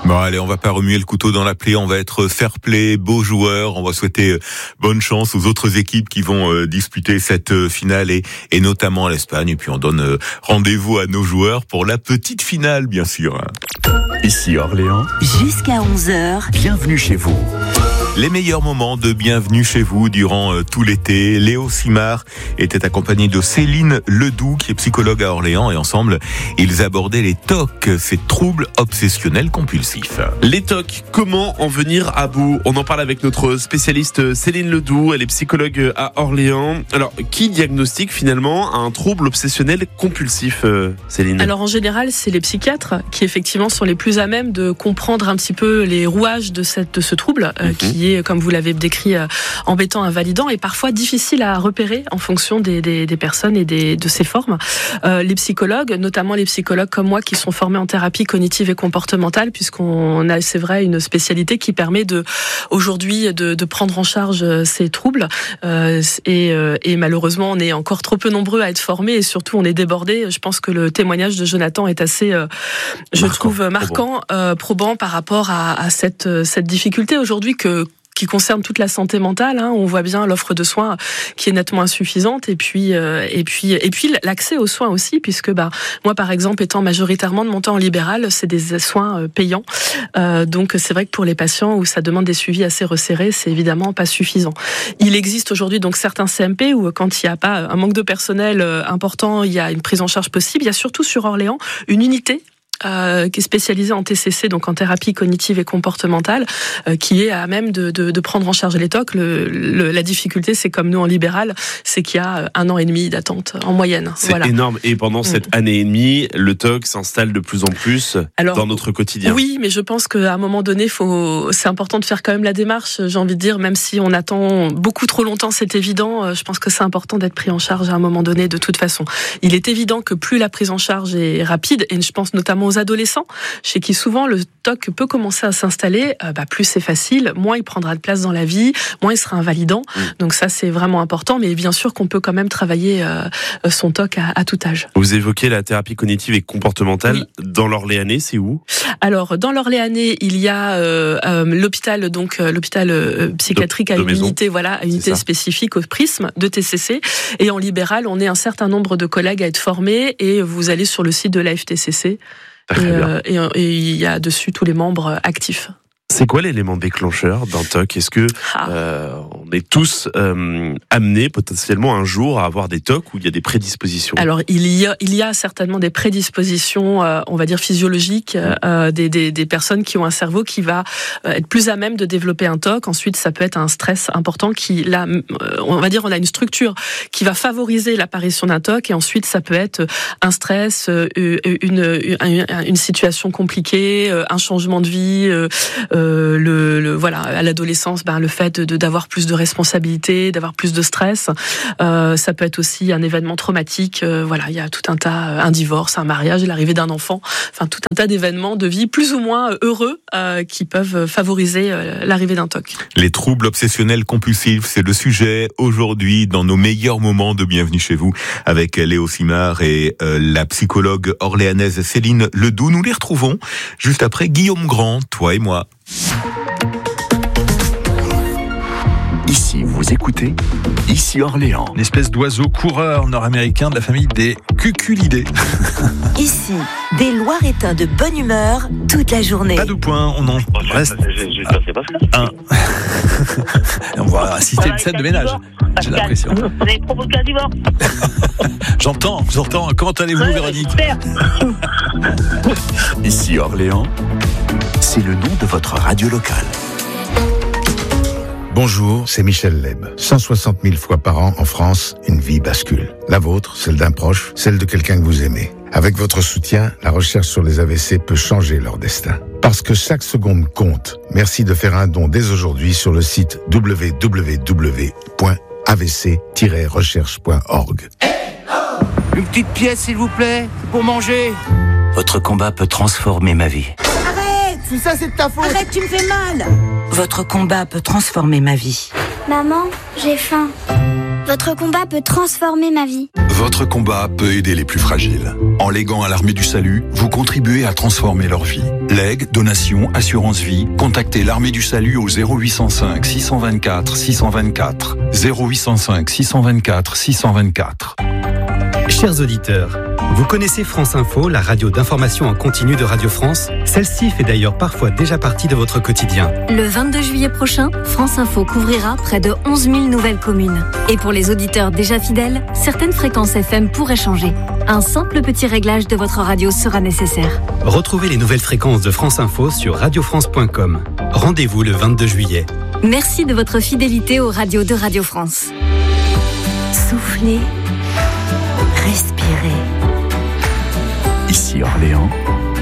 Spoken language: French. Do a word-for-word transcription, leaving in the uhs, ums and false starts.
Bon allez, on va pas remuer le couteau dans la plaie, on va être fair play, beaux joueurs, on va souhaiter bonne chance aux autres équipes qui vont euh, disputer cette euh, finale et, et notamment à l'Espagne. Et puis on donne euh, rendez-vous à nos joueurs pour la petite finale, bien sûr. Ici Orléans, jusqu'à onze heures, bienvenue chez vous. Les meilleurs moments de bienvenue chez vous durant euh, tout l'été. Léo Simard était accompagné de Céline Ledoux, qui est psychologue à Orléans, et ensemble, ils abordaient les T O C, ces troubles obsessionnels compulsifs. Les T O C, comment en venir à bout ? On en parle avec notre spécialiste Céline Ledoux, elle est psychologue à Orléans. Alors, qui diagnostique finalement un trouble obsessionnel compulsif, euh, Céline ? Alors en général, c'est les psychiatres qui effectivement sont les plus à même de comprendre un petit peu les rouages de, cette, de ce trouble, euh, mmh. qui est, comme vous l'avez décrit, euh, embêtant, invalidant et parfois difficile à repérer en fonction des, des, des personnes et des, de ses formes. Euh, les psychologues, notamment les psychologues comme moi qui sont formés en thérapie cognitive et comportementale, puisqu'on a, c'est vrai, une spécialité qui permet de aujourd'hui de, de prendre en charge ces troubles. Euh, et, euh, et malheureusement, on est encore trop peu nombreux à être formés et surtout on est débordés. Je pense que le témoignage de Jonathan est assez, euh, je marquant, trouve marquant, probant, euh, probant par rapport à, à cette, cette difficulté aujourd'hui que qui concerne toute la santé mentale, hein. On voit bien l'offre de soins qui est nettement insuffisante et puis euh, et puis et puis l'accès aux soins aussi, puisque bah moi par exemple étant majoritairement de mon temps en libéral, c'est des soins payants, euh, donc c'est vrai que pour les patients où ça demande des suivis assez resserrés, c'est évidemment pas suffisant. Il existe aujourd'hui donc certains C M P où quand il n'y a pas un manque de personnel important, il y a une prise en charge possible. Il y a surtout sur Orléans une unité Euh, qui est spécialisée en T C C, donc en thérapie cognitive et comportementale, euh, qui est à même de, de, de prendre en charge les T O C. Le, le, la difficulté, c'est comme nous en libéral, c'est qu'il y a un an et demi d'attente en moyenne. C'est voilà. énorme. Et pendant cette mmh. année et demie, le T O C s'installe de plus en plus Alors, dans notre quotidien. Oui, mais je pense qu'à un moment donné, faut, c'est important de faire quand même la démarche. J'ai envie de dire, même si on attend beaucoup trop longtemps, c'est évident. Je pense que c'est important d'être pris en charge à un moment donné, de toute façon. Il est évident que plus la prise en charge est rapide, et je pense notamment aux adolescents, chez qui souvent le T O C peut commencer à s'installer, euh, bah, plus c'est facile, moins il prendra de place dans la vie, moins il sera invalidant. Mmh. Donc ça, c'est vraiment important. Mais bien sûr qu'on peut quand même travailler euh, son T O C à, à tout âge. Vous évoquez la thérapie cognitive et comportementale. Oui. Dans l'Orléanais, c'est où ? Alors, dans l'Orléanais, il y a euh, euh, l'hôpital, donc euh, l'hôpital euh, psychiatrique de, de à une maison. unité, voilà, à une unité spécifique au prisme de T C C. Et en libéral, on est un certain nombre de collègues à être formés. Et vous allez sur le site de l'A F T C C. Et, euh, et, et il y a dessus tous les membres actifs. C'est quoi l'élément déclencheur d'un T O C ? Est-ce que ah. euh, on est tous euh, amenés potentiellement un jour à avoir des T O C où il y a des prédispositions ? Alors il y a, il y a certainement des prédispositions, euh, on va dire physiologiques, euh, des, des, des personnes qui ont un cerveau qui va être plus à même de développer un T O C. Ensuite, ça peut être un stress important qui, là, on va dire, on a une structure qui va favoriser l'apparition d'un T O C. Et ensuite, ça peut être un stress, une, une, une, une situation compliquée, un changement de vie. Euh, Euh, le, le voilà à l'adolescence, ben le fait de, d'avoir plus de responsabilités, d'avoir plus de stress, euh, ça peut être aussi un événement traumatique. Euh, voilà, il y a tout un tas, un divorce, un mariage, l'arrivée d'un enfant, enfin tout un tas d'événements de vie plus ou moins heureux euh, qui peuvent favoriser euh, l'arrivée d'un T O C. Les troubles obsessionnels compulsifs, c'est le sujet aujourd'hui dans nos meilleurs moments de Bienvenue chez vous avec Léo Simard et euh, la psychologue orléanaise Céline Ledoux. Nous les retrouvons juste après Guillaume Grand, toi et moi. Ici, vous écoutez Ici Orléans. Une espèce d'oiseau coureur nord-américain de la famille des cuculidés. Ici, des Loiretains de bonne humeur toute la journée. Pas de point, on en oh, reste un. On va assister à une scène de ménage, j'ai l'impression. Vous avez provoqué un divorce. J'entends, j'entends. Comment allez-vous, ouais, Véronique ? Super. Ici Orléans, c'est le nom de votre radio locale. Bonjour, c'est Michel Leb. cent soixante mille fois par an en France, une vie bascule. La vôtre, celle d'un proche, celle de quelqu'un que vous aimez. Avec votre soutien, la recherche sur les A V C peut changer leur destin. Parce que chaque seconde compte, merci de faire un don dès aujourd'hui sur le site w w w point a v c tiret recherche point org. Une petite pièce, s'il vous plaît, pour manger. Votre combat peut transformer ma vie. Tout ça, c'est de ta faute. Arrête, tu me fais mal. Votre combat peut transformer ma vie. Maman, j'ai faim. Votre combat peut transformer ma vie. Votre combat peut aider les plus fragiles. En léguant à l'Armée du Salut, vous contribuez à transformer leur vie. Legs, donations, assurance vie, contactez l'Armée du Salut au zéro huit cent cinq six cent vingt-quatre six cent vingt-quatre. zéro huit cent cinq six cent vingt-quatre six cent vingt-quatre. Chers auditeurs, vous connaissez France Info, la radio d'information en continu de Radio France? Celle-ci fait d'ailleurs parfois déjà partie de votre quotidien. Le vingt-deux juillet prochain, France Info couvrira près de onze mille nouvelles communes. Et pour les auditeurs déjà fidèles, certaines fréquences F M pourraient changer. Un simple petit réglage de votre radio sera nécessaire. Retrouvez les nouvelles fréquences de France Info sur radio france point com. Rendez-vous le vingt-deux juillet. Merci de votre fidélité aux radios de Radio France. Soufflez, respirez. Ici Orléans.